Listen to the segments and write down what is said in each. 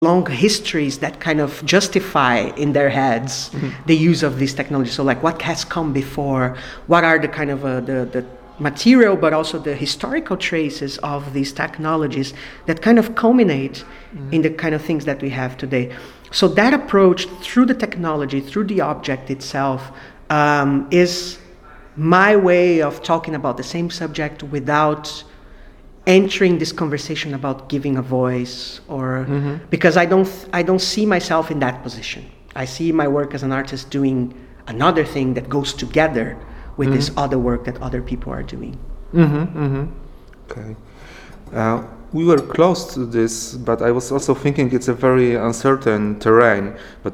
long histories that kind of justify in their heads the use of this technology. So like what has come before, what are the kind of the material but also the historical traces of these technologies that kind of culminate in the kind of things that we have today. So that approach through the technology, through the object itself, is my way of talking about the same subject without entering this conversation about giving a voice, or because I don't see myself in that position. I see my work as an artist doing another thing that goes together with this other work that other people are doing. Okay. We were close to this, but I was also thinking it's a very uncertain terrain. But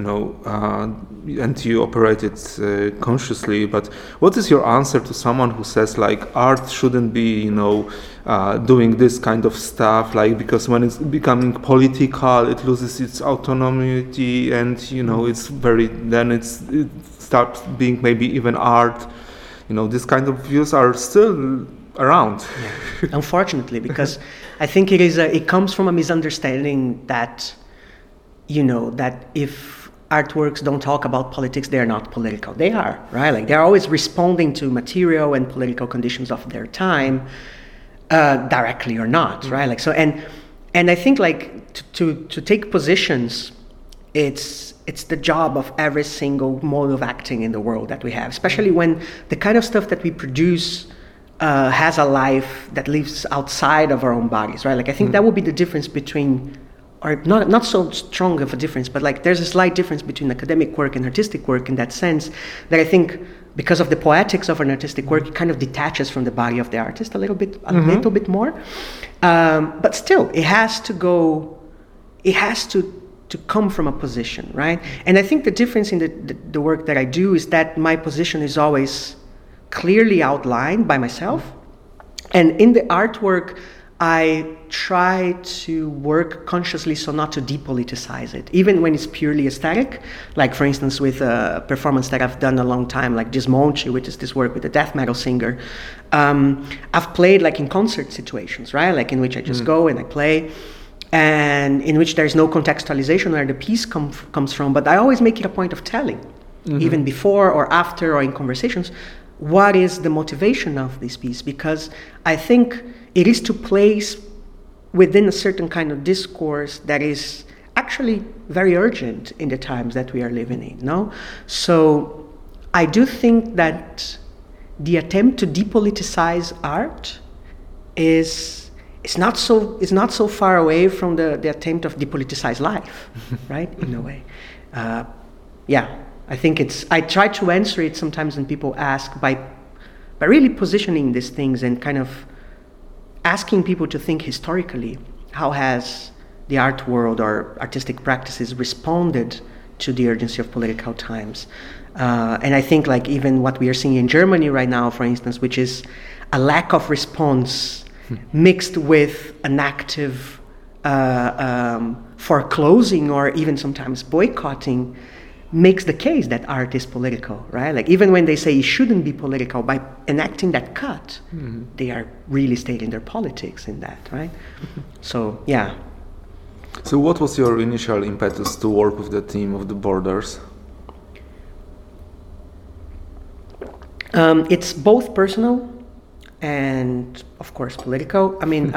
and you operate it consciously. But what is your answer to someone who says like art shouldn't be, doing this kind of stuff, like because when it's becoming political, it loses its autonomy, and it starts being maybe even art. This kind of views are still around. Yeah. Unfortunately, because I think it comes from a misunderstanding that that if artworks don't talk about politics, they are not political. They are, right? Like they're always responding to material and political conditions of their time, directly or not, right? Like so, and I think like to take positions, it's the job of every single mode of acting in the world that we have, especially when the kind of stuff that we produce has a life that lives outside of our own bodies, right? Like I think that would be the difference between, or not so strong of a difference, but like there's a slight difference between academic work and artistic work in that sense, that I think because of the poetics of an artistic work, it kind of detaches from the body of the artist a little bit more. But still, it has to come from a position, right? And I think the difference in the work that I do is that my position is always clearly outlined by myself, and in the artwork I try to work consciously so not to depoliticize it, even when it's purely aesthetic. Like for instance with a performance that I've done a long time, like Desmonte, which is this work with a death metal singer. I've played like in concert situations, right? Like in which I just go and I play, and in which there's no contextualization where the piece comes from, but I always make it a point of telling, even before or after or in conversations, what is the motivation of this piece? Because I think it is to place within a certain kind of discourse that is actually very urgent in the times that we are living in, no? So I do think that the attempt to depoliticize art is not so far away from the attempt of depoliticize life, right? In a way. I think I try to answer it sometimes when people ask by really positioning these things and kind of asking people to think historically, how has the art world or artistic practices responded to the urgency of political times? And I think like even what we are seeing in Germany right now, for instance, which is a lack of response mixed with an active foreclosing or even sometimes boycotting, makes the case that art is political, right? Like even when they say it shouldn't be political, by enacting that cut, they are really stating their politics in that, right? So, yeah. So what was your initial impetus to work with the team of the Borders? It's both personal and, of course, political. I mean,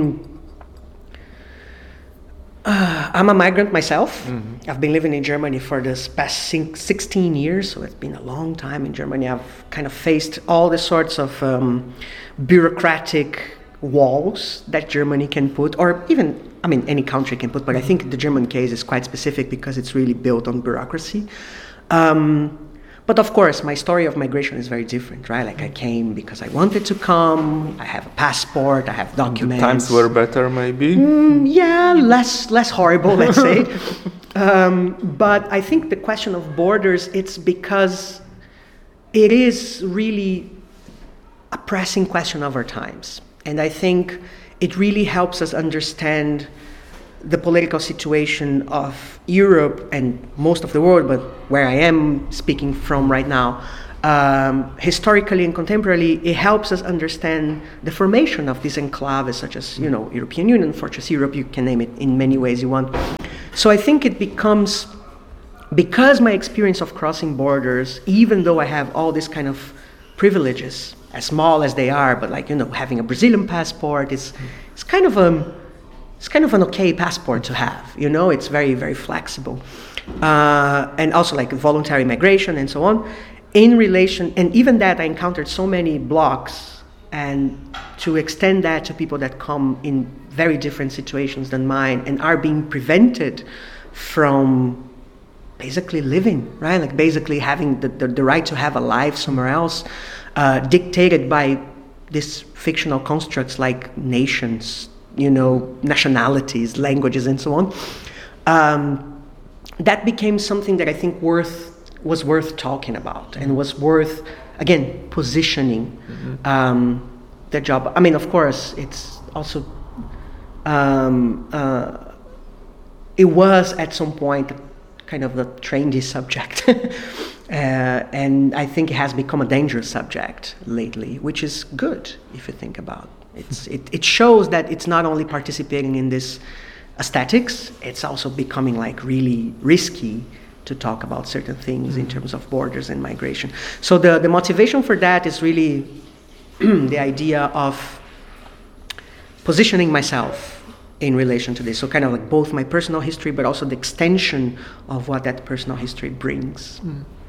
I'm a migrant myself. I've been living in Germany for this past 16 years, so it's been a long time in Germany. I've kind of faced all the sorts of bureaucratic walls that Germany can put, or even, any country can put, but I think the German case is quite specific because it's really built on bureaucracy. But of course, my story of migration is very different, right? Like I came because I wanted to come. I have a passport. I have documents. The times were better, maybe. Less horrible, let's say. But I think the question of borders, it's because it is really a pressing question of our times, and I think it really helps us understand the political situation of Europe and most of the world, but where I am speaking from right now, historically and contemporarily, it helps us understand the formation of these enclaves, such as, you know, European Union, Fortress Europe, you can name it in many ways you want. So I think it becomes, because my experience of crossing borders, even though I have all these kind of privileges, as small as they are, but like, you know, having a Brazilian passport is kind of an okay passport to have, you know, it's very, very flexible. And also like voluntary migration and so on. In relation, and even that I encountered so many blocks, and to extend that to people that come in very different situations than mine and are being prevented from basically living, right? Like basically having the right to have a life somewhere else, dictated by these fictional constructs like nations, you know, nationalities, languages, and so on. That became something that I think was worth talking about, and was worth, again, positioning the job. I mean, of course, it's also, it was at some point kind of a trendy subject. And I think it has become a dangerous subject lately, which is good if you think about it. It shows that it's not only participating in this aesthetics, it's also becoming like really risky to talk about certain things in terms of borders and migration. So the motivation for that is really the idea of positioning myself in relation to this. So kind of like both my personal history, but also the extension of what that personal history brings.